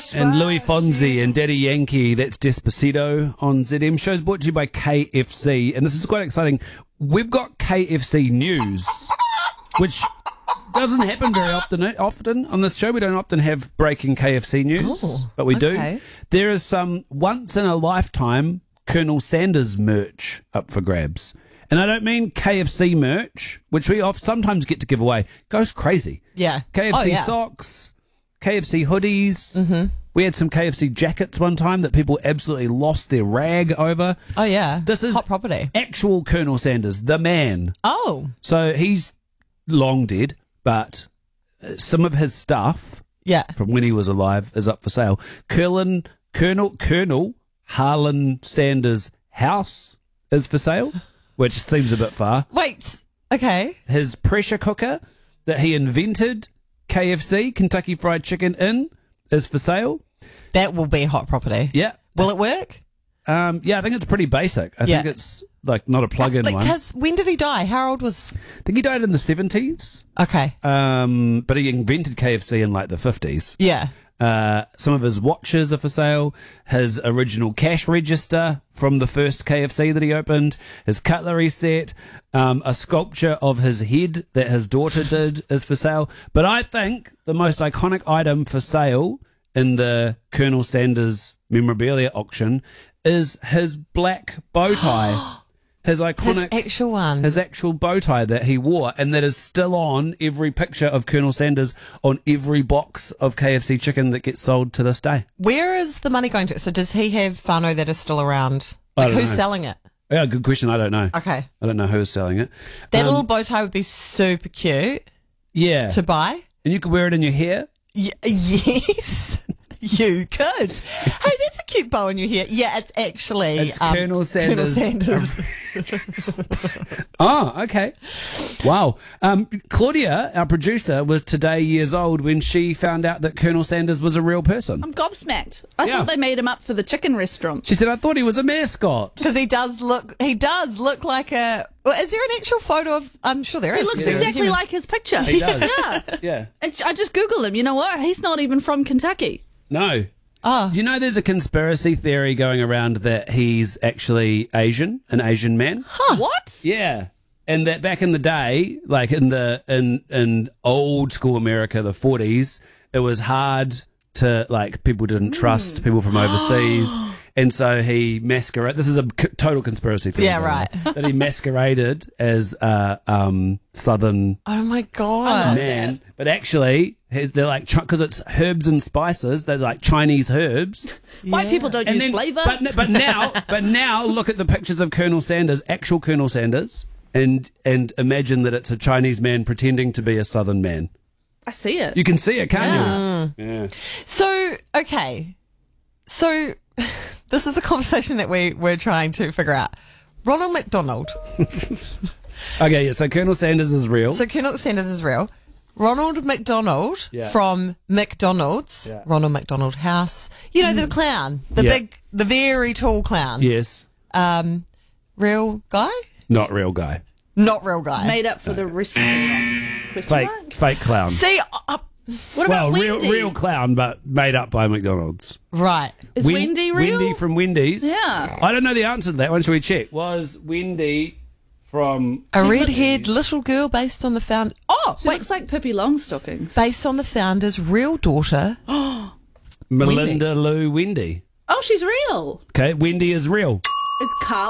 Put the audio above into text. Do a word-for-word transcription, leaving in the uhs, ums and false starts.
Yes, and right. Louis Fonsi and Daddy Yankee. That's Despacito on Z M. Show's brought to you by K F C, and this is quite exciting. We've got K F C news, which doesn't happen very often. Often on this show, we don't often have breaking K F C news, Oh, but we okay. do. There is some once in a lifetime Colonel Sanders merch up for grabs. And I don't mean K F C merch, which we oft sometimes get to give away. Goes crazy. Yeah. K F C Oh, yeah. socks, K F C hoodies. Mm-hmm. We had some K F C jackets one time that people absolutely lost their rag over. Oh, yeah. This is hot property. actual Colonel Sanders, the man. Oh, So he's long dead, but uh, some of his stuff yeah. from when he was alive is up for sale. Colonel, Colonel, Colonel Harlan Sanders' house is for sale, which seems a bit far. Wait. Okay. His pressure cooker that he invented, K F C, Kentucky Fried Chicken, in, is for sale. That will be hot property. Yeah. Will it work? Um, yeah, I think it's pretty basic. I Yeah. think it's like not a plug-in Like, one. I 'cause when did he die? How old was... think he died in the seventies, Okay. um, but he invented K F C in like the fifties. Yeah. Uh, some of his watches are for sale. His original cash register from the first K F C that he opened. His cutlery set. Um, a sculpture of his head that his daughter did is for sale. But I think the most iconic item for sale in the Colonel Sanders memorabilia auction is his black bow tie. His His iconic... actual one. his actual bow tie that he wore, and that is still on every picture of Colonel Sanders on every box of K F C chicken that gets sold to this day. Where is the money going to? So does he have whānau that is still around? I Like, don't who's know. selling it? Yeah, good question. I don't know. Okay. I don't know who's selling it. That Um, little bow tie would be super cute yeah, to buy. and you could wear it in your hair. Y- yes, you could. Hey, that's a cute bow in your hair. Yeah, it's actually It's um, Colonel Sanders. Colonel Sanders. Oh, okay. Wow. Um, Claudia, our producer, was today years old when she found out that Colonel Sanders was a real person. I'm gobsmacked. I Yeah. thought they made him up for the chicken restaurant. She said, "I thought he was a mascot." Because he does look, he does look like a. Well, is there an actual photo of? I'm sure there He is. looks There is a exactly human- like his picture. He does. Yeah. Yeah. And I just Googled him. You know what? He's not even from Kentucky. No. Oh, You know, there's a conspiracy theory going around that he's actually Asian, an Asian man. What? Yeah. And that back in the day, like in the in in old school America, the forties, it was hard to like people didn't trust people from overseas, and so he masquerade. This is a c- total conspiracy theory. Yeah, by the right. way, that he masqueraded as a um, southern oh my god. man, but actually, his, they're like because it's herbs and spices. They're like Chinese herbs. White people don't use flavour. But, but now, but now, look at the pictures of Colonel Sanders, actual Colonel Sanders, and and imagine that it's a Chinese man pretending to be a Southern man. I see it. You can see it, can't Yeah. you? Yeah. So okay, so this is a conversation that we we're trying to figure out. Ronald McDonald. Okay, yeah. So Colonel Sanders is real. So Colonel Sanders is real. Ronald McDonald Yeah. from McDonald's, Yeah. Ronald McDonald House. You know the clown, the Yeah. big, the very tall clown. yes, Um, real guy, not real guy. not real guy. Made up for the restaurant. Question Fake, mark? fake clown. See, uh, What well, about real, Wendy? real clown, but made up by McDonald's. right. Is Wen- Wendy real? Wendy from Wendy's. Yeah. I don't know the answer to that one. Should we check? Was Wendy from A red-haired little girl based on the found. Oh, She wait, looks like Pippi Longstockings. based on the founder's real daughter. Melinda Lou Wendy? Oh, she's real. Okay, Wendy is real. Is Carl